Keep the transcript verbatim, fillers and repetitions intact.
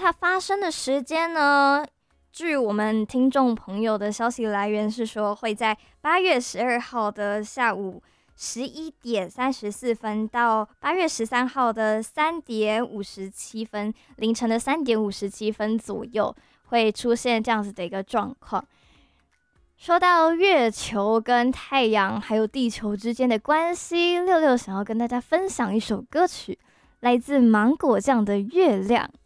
它发生的时间呢，据我们听众朋友的消息来源是说，会在八月十二号的下午十一点三十四分到八月十三号的三点五十七分，凌晨的三点五十七分左右会出现这样子的一个状况。说到月球跟太阳还有地球之间的关系，六六想要跟大家分享一首歌曲，来自芒果酱的《月亮》。